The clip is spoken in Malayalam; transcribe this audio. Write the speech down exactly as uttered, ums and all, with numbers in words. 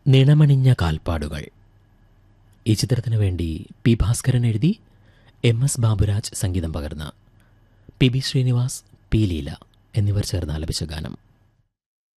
നിണമണിഞ്ഞ കാൽപ്പാടുകൾ. ഈ ചിത്രത്തിനു വേണ്ടി പി ഭാസ്കരൻ എഴുതി എം എസ് ബാബുരാജ് സംഗീതം പകർന്ന P B Srinivas, P Leela എന്നിവർ ചേർന്ന് ആലപിച്ച ഗാനം.